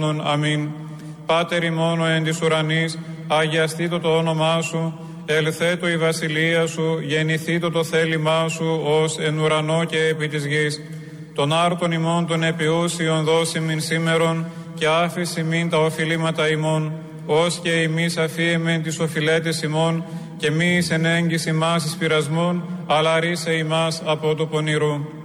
Αμήν. Πάτερ ημών ο εν της ουρανής, αγιαστήτω το όνομά σου, ελθέτω η βασιλεία σου, γεννηθήτω το θέλημά σου, ως εν ουρανό και επί της γης. Τον άρτον ημών των επιούσιων δώσιμην σήμερον, και άφης ημίν τα οφειλήματα ημών, ως και ημείς αφίεμεν τις οφειλέτες ημών, και μη εις εν έγκυς ημάς εις πειρασμόν, αλλά ρίσε ημάς από το πονηρού.